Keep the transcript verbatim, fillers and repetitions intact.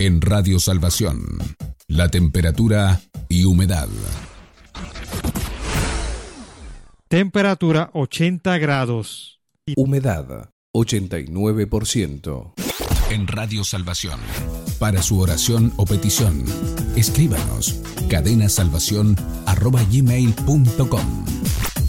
En Radio Salvación, la temperatura y humedad. Temperatura ochenta grados. Humedad ochenta y nueve por ciento. En Radio Salvación, para su oración o petición, escríbanos cadenasalvación arroba gmail punto com.